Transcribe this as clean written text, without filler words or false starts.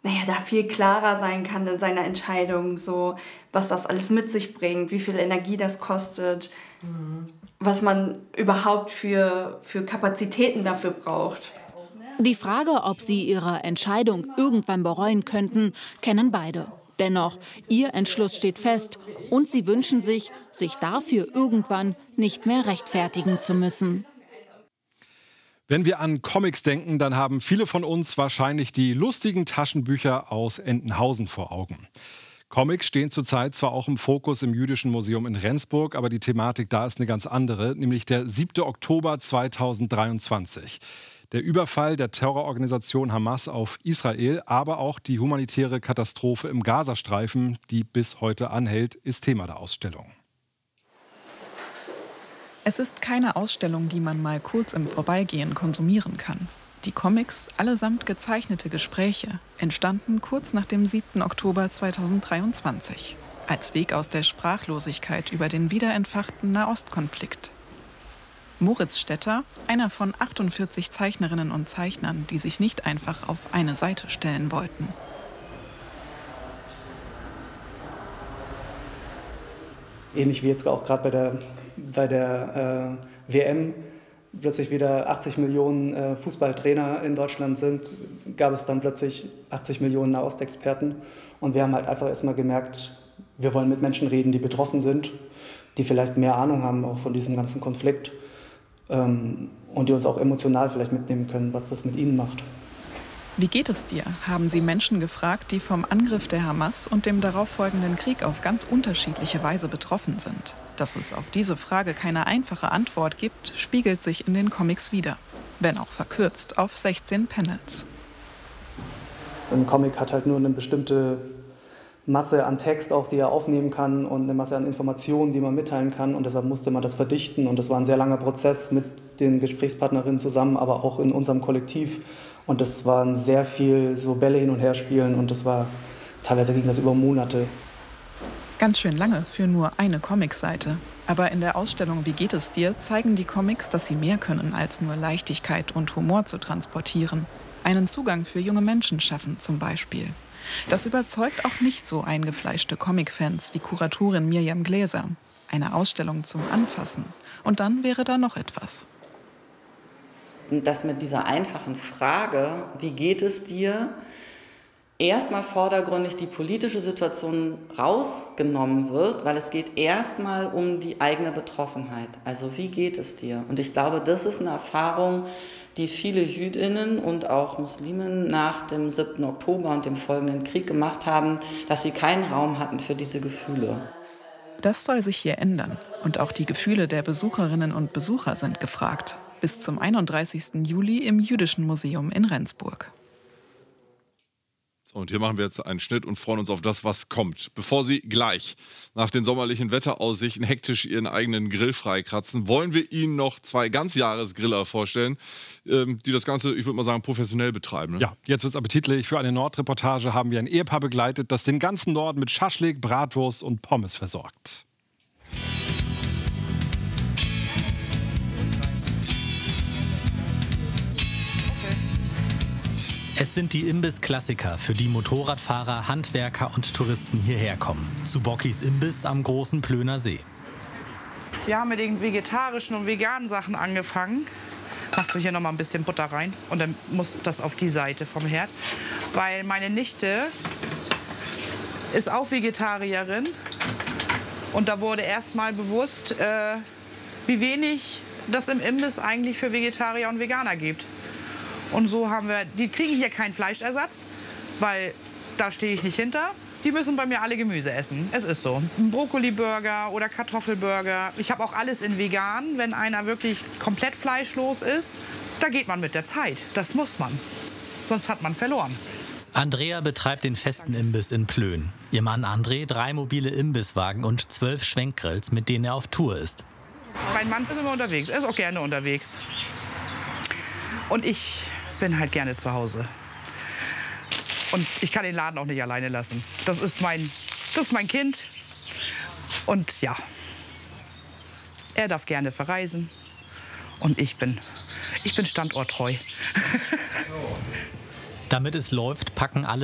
da viel klarer sein kann in seiner Entscheidung, so was das alles mit sich bringt, wie viel Energie das kostet, was man überhaupt für Kapazitäten dafür braucht. Die Frage, ob sie ihre Entscheidung irgendwann bereuen könnten, kennen beide. Dennoch, ihr Entschluss steht fest und sie wünschen sich dafür irgendwann nicht mehr rechtfertigen zu müssen. Wenn wir an Comics denken, dann haben viele von uns wahrscheinlich die lustigen Taschenbücher aus Entenhausen vor Augen. Comics stehen zurzeit zwar auch im Fokus im Jüdischen Museum in Rendsburg, aber die Thematik da ist eine ganz andere, nämlich der 7. Oktober 2023. Der Überfall der Terrororganisation Hamas auf Israel, aber auch die humanitäre Katastrophe im Gazastreifen, die bis heute anhält, ist Thema der Ausstellung. Es ist keine Ausstellung, die man mal kurz im Vorbeigehen konsumieren kann. Die Comics, allesamt gezeichnete Gespräche, entstanden kurz nach dem 7. Oktober 2023. Als Weg aus der Sprachlosigkeit über den wiederentfachten Nahostkonflikt. Moritz Stetter, einer von 48 Zeichnerinnen und Zeichnern, die sich nicht einfach auf eine Seite stellen wollten. Ähnlich wie jetzt auch gerade bei der WM plötzlich wieder 80 Millionen Fußballtrainer in Deutschland sind, gab es dann plötzlich 80 Millionen Nahostexperten. Und wir haben halt einfach erstmal gemerkt, wir wollen mit Menschen reden, die betroffen sind, die vielleicht mehr Ahnung haben auch von diesem ganzen Konflikt. Und die uns auch emotional vielleicht mitnehmen können, was das mit ihnen macht. Wie geht es dir? Haben sie Menschen gefragt, die vom Angriff der Hamas und dem darauffolgenden Krieg auf ganz unterschiedliche Weise betroffen sind. Dass es auf diese Frage keine einfache Antwort gibt, spiegelt sich in den Comics wider. Wenn auch verkürzt auf 16 Panels. Ein Comic hat halt nur eine bestimmte Masse an Text auch, die er aufnehmen kann und eine Masse an Informationen, die man mitteilen kann. Und deshalb musste man das verdichten. Und das war ein sehr langer Prozess mit den Gesprächspartnerinnen zusammen, aber auch in unserem Kollektiv. Und das waren sehr viel so Bälle hin und her spielen. Und das war, teilweise ging das über Monate. Ganz schön lange für nur eine Comicseite. Aber in der Ausstellung Wie geht es dir zeigen die Comics, dass sie mehr können, als nur Leichtigkeit und Humor zu transportieren. Einen Zugang für junge Menschen schaffen zum Beispiel. Das überzeugt auch nicht so eingefleischte Comic-Fans wie Kuratorin Mirjam Gläser. Eine Ausstellung zum Anfassen. Und dann wäre da noch etwas. Dass mit dieser einfachen Frage, wie geht es dir, erstmal vordergründig die politische Situation rausgenommen wird, weil es geht erstmal um die eigene Betroffenheit. Also wie geht es dir? Und ich glaube, das ist eine Erfahrung, die viele Jüdinnen und auch Muslimen nach dem 7. Oktober und dem folgenden Krieg gemacht haben, dass sie keinen Raum hatten für diese Gefühle. Das soll sich hier ändern. Und auch die Gefühle der Besucherinnen und Besucher sind gefragt. Bis zum 31. Juli im Jüdischen Museum in Rendsburg. Und hier machen wir jetzt einen Schnitt und freuen uns auf das, was kommt. Bevor Sie gleich nach den sommerlichen Wetteraussichten hektisch Ihren eigenen Grill freikratzen, wollen wir Ihnen noch 2 Ganzjahresgriller vorstellen, die das Ganze, ich würde mal sagen, professionell betreiben. Ne? Ja, jetzt wird es appetitlich. Für eine Nordreportage haben wir ein Ehepaar begleitet, das den ganzen Norden mit Schaschlik, Bratwurst und Pommes versorgt. Es sind die Imbiss-Klassiker, für die Motorradfahrer, Handwerker und Touristen hierher kommen. Zu Bockis Imbiss am großen Plöner See. Wir haben mit den vegetarischen und veganen Sachen angefangen. Machst du hier noch mal ein bisschen Butter rein und dann muss das auf die Seite vom Herd. Weil meine Nichte ist auch Vegetarierin und da wurde erst mal bewusst, wie wenig das im Imbiss eigentlich für Vegetarier und Veganer gibt. Und so haben wir, die kriegen hier keinen Fleischersatz, weil da stehe ich nicht hinter. Die müssen bei mir alle Gemüse essen. Es ist so. Ein Brokkoli-Burger oder Kartoffelburger. Ich habe auch alles in vegan, wenn einer wirklich komplett fleischlos ist. Da geht man mit der Zeit. Das muss man. Sonst hat man verloren. Andrea betreibt den festen Imbiss in Plön. Ihr Mann André 3 mobile Imbisswagen und 12 Schwenkgrills, mit denen er auf Tour ist. Mein Mann ist immer unterwegs. Er ist auch gerne unterwegs. Und ich bin halt gerne zu Hause. Und ich kann den Laden auch nicht alleine lassen. Das ist mein Kind. Und ja, er darf gerne verreisen. Und ich bin standorttreu. Damit es läuft, packen alle